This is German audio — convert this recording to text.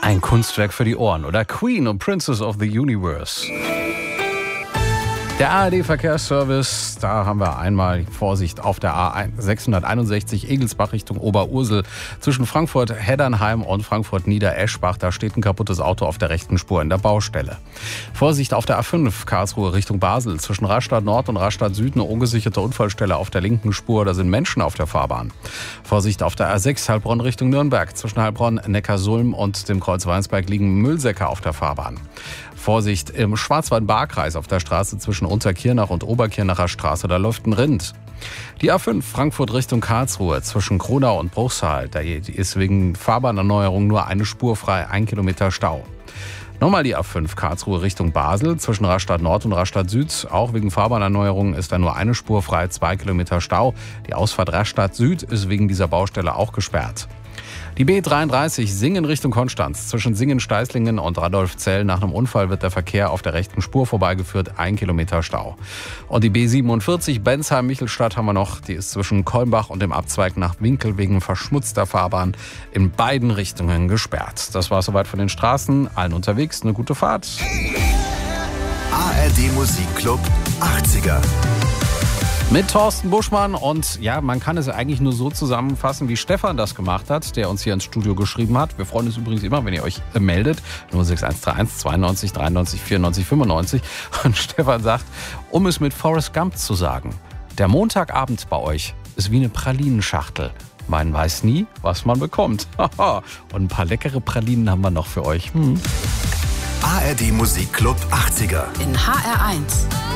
Ein Kunstwerk für die Ohren, oder? Queen und Princess of the Universe. Der ARD-Verkehrsservice, da haben wir einmal Vorsicht auf der A661 Egelsbach Richtung Oberursel. Zwischen Frankfurt-Heddernheim und Frankfurt-Niedereschbach, da steht ein kaputtes Auto auf der rechten Spur in der Baustelle. Vorsicht auf der A5 Karlsruhe Richtung Basel. Zwischen Rastatt Nord und Rastatt Süd eine ungesicherte Unfallstelle auf der linken Spur, da sind Menschen auf der Fahrbahn. Vorsicht auf der A6 Heilbronn Richtung Nürnberg. Zwischen Heilbronn, Neckarsulm und dem Kreuz Weinsberg liegen Müllsäcke auf der Fahrbahn. Vorsicht im Schwarzwald-Baar-Kreis auf der Straße zwischen Unterkirnach und Oberkirnacher Straße, da läuft ein Rind. Die A5 Frankfurt Richtung Karlsruhe zwischen Kronau und Bruchsal, da ist wegen Fahrbahnerneuerung nur eine Spur frei, 1 Kilometer Stau. Nochmal die A5 Karlsruhe Richtung Basel zwischen Rastatt Nord und Rastatt Süd. Auch wegen Fahrbahnerneuerung ist da nur eine Spur frei, 2 Kilometer Stau. Die Ausfahrt Rastatt Süd ist wegen dieser Baustelle auch gesperrt. Die B33 Singen Richtung Konstanz. Zwischen Singen-Steißlingen und Radolfzell nach einem Unfall wird der Verkehr auf der rechten Spur vorbeigeführt, 1 Kilometer Stau. Und die B47 Bensheim-Michelstadt haben wir noch. Die ist zwischen Kolmbach und dem Abzweig nach Winkel wegen verschmutzter Fahrbahn in beiden Richtungen gesperrt. Das war soweit von den Straßen. Allen unterwegs eine gute Fahrt. ARD Musikclub 80er. Mit Thorsten Buschmann und ja, man kann es eigentlich nur so zusammenfassen, wie Stefan das gemacht hat, der uns hier ins Studio geschrieben hat. Wir freuen uns übrigens immer, wenn ihr euch meldet. 06131 92 93 94 95. Und Stefan sagt, um es mit Forrest Gump zu sagen, der Montagabend bei euch ist wie eine Pralinenschachtel. Man weiß nie, was man bekommt. Und ein paar leckere Pralinen haben wir noch für euch. ARD Musikclub 80er. In HR1.